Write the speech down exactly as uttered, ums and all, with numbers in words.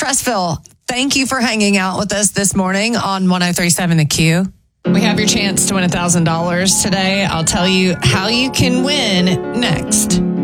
Tressville, thank you for hanging out with us this morning on one oh three point seven The Q. We have your chance to win one thousand dollars today. I'll tell you how you can win next.